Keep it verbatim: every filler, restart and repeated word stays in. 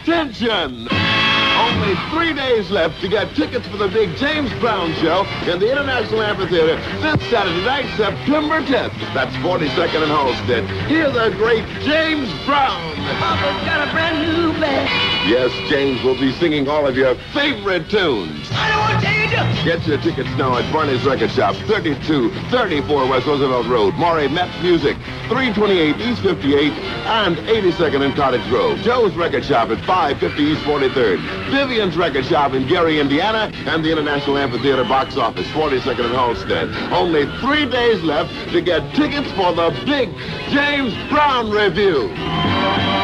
Attention! Only three days left to get tickets for the big James Brown show in the International Amphitheater this Saturday night, September tenth. That's forty-second and Halsted. Hear the great James Brown. Papa's got a brand new band. Yes, James will be singing all of your favorite tunes. I don't want to tell you to. Get your tickets now at Barney's Record Shop, thirty-two thirty-four West Roosevelt Road, Maury Met Music, three twenty-eight East fifty-eighth, and eighty-second and Cottage Grove. Joe's Record Shop at five fifty East forty-third. Vivian's Record Shop in Gary, Indiana, and the International Amphitheater box office, forty-second and Halsted. Only three days left to get tickets for the big James Brown review.